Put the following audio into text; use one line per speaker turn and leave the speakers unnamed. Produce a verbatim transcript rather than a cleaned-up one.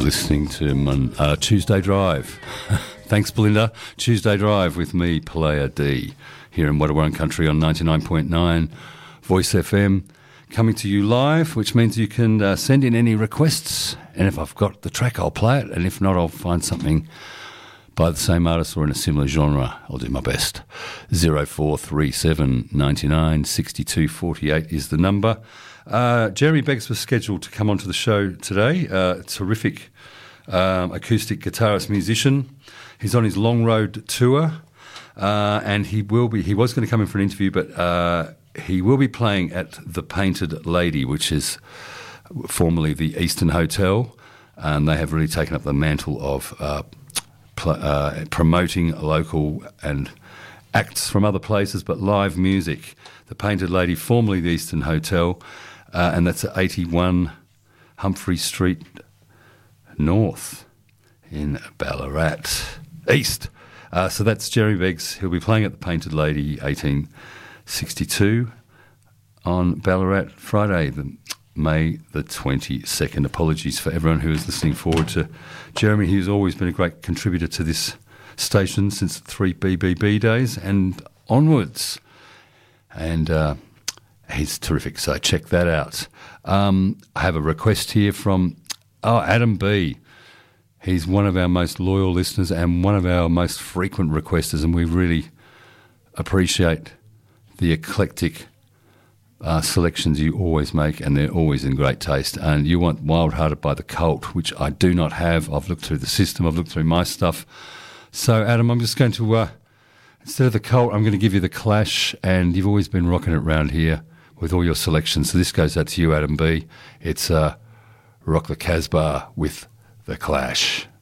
listening to Mon- uh, Tuesday Drive. Thanks, Belinda. Tuesday Drive with me, Player D, here in Wadawurrung Country on ninety-nine point nine Voice F M, coming to you live, which means you can uh, send in any requests, and if I've got the track, I'll play it, and if not, I'll find something by the same artist or in a similar genre. I'll do my best. zero four three seven ninety-nine sixty-two forty-eight is the number. Uh, Jeremy Beggs was scheduled to come onto the show today. Uh, terrific um, acoustic guitarist musician. He's on his Long Road tour, uh, and he will be. He was going to come in for an interview, but uh, he will be playing at the Painted Lady, which is formerly the Eastern Hotel, and they have really taken up the mantle of Uh, Pl- uh, promoting local and acts from other places, but live music. The Painted Lady, formerly the Eastern Hotel, uh, and that's at eighty-one Humphrey Street North in Ballarat East. Uh, so that's Jerry Beggs. He'll be playing at the Painted Lady eighteen sixty-two on Ballarat Friday, the May the twenty-second. Apologies for everyone who is listening forward to Jeremy. He's always been a great contributor to this station since the three B B B days and onwards. And uh, he's terrific, so check that out. Um, I have a request here from oh, Adam B. He's one of our most loyal listeners and one of our most frequent requesters, and we really appreciate the eclectic Uh, selections you always make, and they're always in great taste. And you want Wild Hearted by The Cult, which I do not have. I've looked through the system, I've looked through my stuff. So, Adam, I'm just going to, uh, instead of The Cult, I'm going to give you The Clash, and you've always been rocking it around here with all your selections. So this goes out to you, Adam B. It's uh, Rock the Casbah with The Clash.